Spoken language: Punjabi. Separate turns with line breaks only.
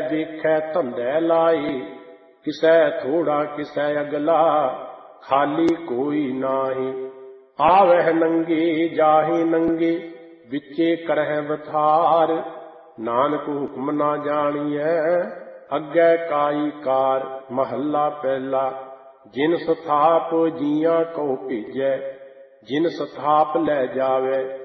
ਦੇਖੈ ਧੰਦੇ ਲਾਈ। ਕਿਸੈ ਥੋੜਾ ਕਿਸੈ ਅਗਲਾ, ਖਾਲੀ ਕੋਈ ਨਾਹੀ। ਆਵਹਿ ਨੰਗੇ ਜਾਹੇ ਨੰਗੇ, ਵਿੱਚੇ ਕਰਹਿ ਵਥਾਰ। ਨਾਨਕ ਹੁਕਮ ਨਾ ਜਾਣੀਐ, ਅੱਗੇ ਕਾਈ ਕਾਰ। ਮਹੱਲਾ ਪਹਿਲਾ। ਜਿਨ ਸਥਾਪ ਜੀਆਂ ਕਉ ਭੇਜੈ, ਜਿਨ ਸਥਾਪ ਲੈ ਜਾਵੈ।